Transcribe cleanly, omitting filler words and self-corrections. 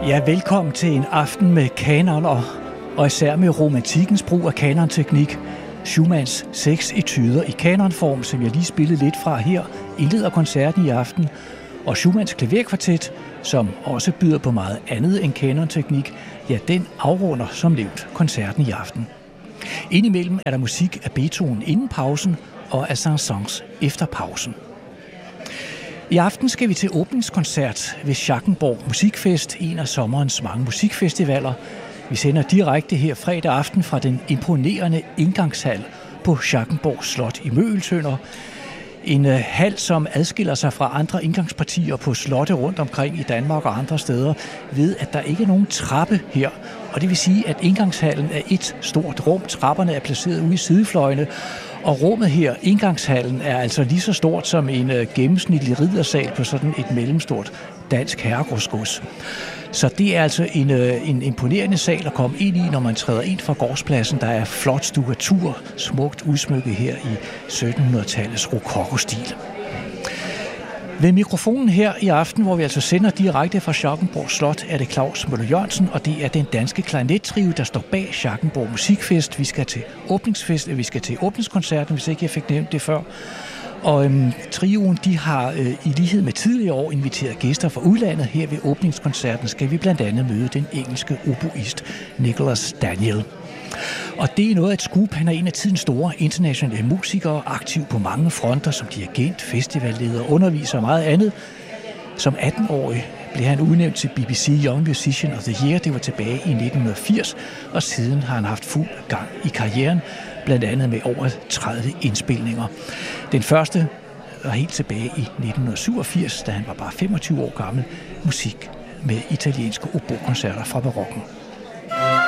Ja, velkommen til en aften med kanoner, og især med romantikkens brug af kanonteknik. Schumanns 6 etuder i kanonform, som jeg lige spillede lidt fra her, indleder koncerten i aften. Og Schumanns klaverkvartet, som også byder på meget andet end kanonteknik, ja, den afrunder som nævnt koncerten i aften. Indimellem er der musik af Beethoven inden pausen og af Saint-Saëns efter pausen. I aften skal vi til åbningskoncert ved Schackenborg Musikfest, en af sommerens mange musikfestivaler. Vi sender direkte her fredag aften fra den imponerende indgangshal på Schackenborg Slot i Møgeltønder. En hal, som adskiller sig fra andre indgangspartier på slotte rundt omkring i Danmark og andre steder, ved at der ikke er nogen trappe her. Og det vil sige, at indgangshallen er et stort rum. Trapperne er placeret ude i sidefløjene. Og rummet her, indgangshallen, er altså lige så stort som en gennemsnitlig riddersal på sådan et mellemstort dansk herregårdsgods. Så det er altså en imponerende sal at komme ind i, når man træder ind fra gårdspladsen. Der er flot stukatur, smukt udsmykket her i 1700-tallets rokokostil. Ved mikrofonen her i aften, hvor vi altså sender direkte fra Schackenborg Slot, er det Claus Møller Jørgensen, og det er den danske klarinettrio, der står bag Schackenborg Musikfest. Vi skal til åbningskoncerten, hvis ikke jeg fik nævnt det før. Og trioen, de har i lighed med tidligere år inviteret gæster fra udlandet. Her ved åbningskoncerten skal vi blandt andet møde den engelske oboist Nicholas Daniel. Og det er noget af et scoop. Han er en af tidens store internationale musikere, aktiv på mange fronter som dirigent, festivalleder, underviser og meget andet. Som 18-årig blev han udnævnt til BBC Young Musician of the Year. Det var tilbage i 1980, og siden har han haft fuld gang i karrieren, blandt andet med over 30 indspilninger. Den første var helt tilbage i 1987, da han var bare 25 år gammel, musik med italienske obokoncerter fra barokken.